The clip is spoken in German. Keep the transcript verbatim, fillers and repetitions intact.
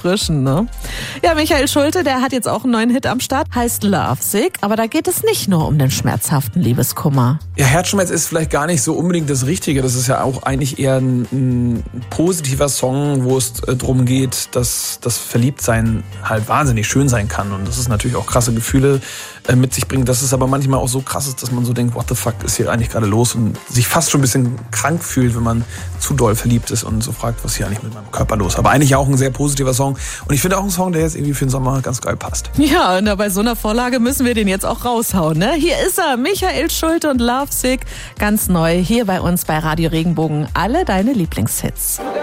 erfrischen, ne? Ja, Michael Schulte, der hat jetzt auch einen neuen Hit am Start, heißt Lovesick, aber da geht es nicht nur um den schmerzhaften Liebeskummer. Ja, Herzschmerz ist vielleicht gar nicht so unbedingt das Richtige. Das ist ja auch eigentlich eher ein, ein positiver Song, wo es äh, darum geht, dass das Verliebtsein halt wahnsinnig schön sein kann und dass es natürlich auch krasse Gefühle äh, mit sich bringt. Dass es aber manchmal auch so krass ist, dass man so denkt, what the fuck ist hier eigentlich gerade los und sich fast schon ein bisschen krank fühlt, wenn man zu doll verliebt ist und so fragt, was hier eigentlich mit meinem Körper los ist. Aber eigentlich auch ein sehr positiver Song und ich finde auch ein Song, der jetzt irgendwie für den Sommer ganz geil passt. Ja, und bei so einer Vorlage müssen wir den jetzt auch raushauen, ne? Hier ist er, Michael Schulte und Lovesick, ganz neu hier bei uns bei Radio Regenbogen. Alle deine Lieblingshits.